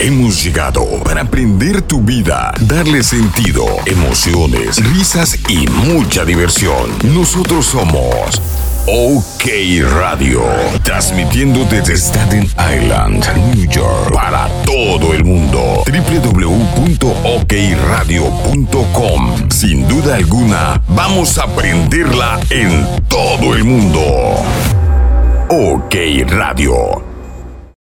Hemos llegado para aprender tu vida, darle sentido, emociones, risas y mucha diversión. Nosotros somos OK Radio, transmitiendo desde Staten Island, New York, para todo el mundo. www.okradio.com. Sin duda alguna, vamos a aprenderla en todo el mundo. OK Radio,